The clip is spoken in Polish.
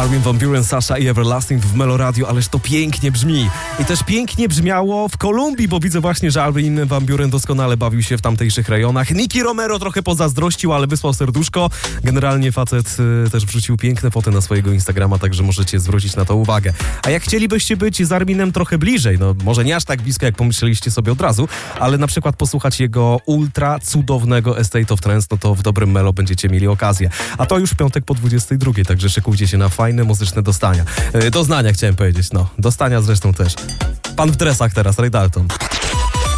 Armin van Buuren, Sasha i Everlasting w Melo Radio, ależ to pięknie brzmi. I też pięknie brzmiało w Kolumbii, bo widzę właśnie, że Armin van Buuren doskonale bawił się w tamtejszych rejonach. Nicky Romero trochę pozazdrościł, ale wysłał serduszko. Generalnie facet też wrzucił piękne foty na swojego Instagrama, także możecie zwrócić na to uwagę. A jak chcielibyście być z Arminem trochę bliżej, no może nie aż tak blisko, jak pomyśleliście sobie od razu, ale na przykład posłuchać jego ultra cudownego Estate of Trance, no to w dobrym Melo będziecie mieli okazję. A to już w piątek po 22, także szykujcie się na fajne muzyczne doznania chciałem powiedzieć, no. Dostania zresztą też. Pan w dresach teraz, Ray Dalton.